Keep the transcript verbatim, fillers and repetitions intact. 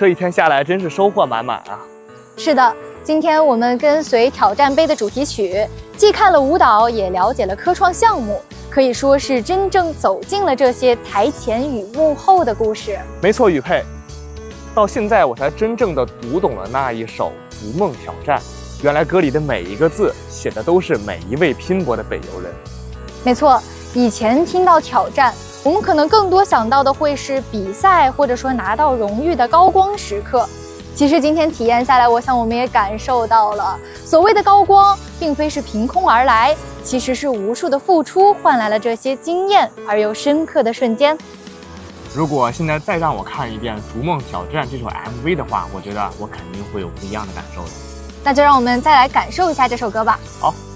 这一天下来真是收获满满啊！ 是的，今天我们跟随挑战杯的主题曲，既看了舞蹈，也了解了科创项目，可以说是真正走进了这些台前与幕后的故事。 没错，雨佩，到现在我才真正的读懂了那一首《逐梦挑战》，原来歌里的每一个字写的都是每一位拼搏的北邮人。 没错，以前听到挑战，我们可能更多想到的会是比赛，或者说拿到荣誉的高光时刻。其实今天体验下来，我想我们也感受到了，所谓的高光并非是凭空而来，其实是无数的付出换来了这些惊艳而又深刻的瞬间。 如果现在再让我看一遍《逐梦挑战》这首 M V 的话，我觉得我肯定会有不一样的感受的。 那就让我们再来感受一下这首歌吧。 好。